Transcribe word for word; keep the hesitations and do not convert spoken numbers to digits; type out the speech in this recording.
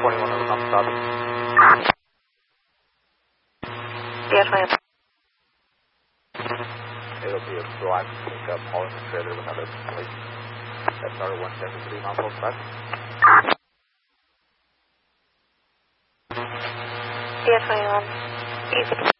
twenty-one over, I'm stopping. Yeah, twenty-one. It'll be a drive to pick up hauling the trailer with another place. That's our one seventy-three, non-post back. Yeah, twenty-one. Easy.